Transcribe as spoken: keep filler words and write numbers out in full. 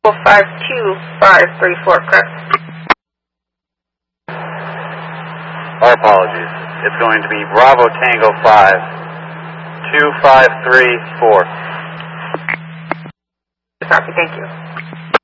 five two five three four, correct? Our apologies. It's going to be Bravo Tango five two five three four. Copy, thank you.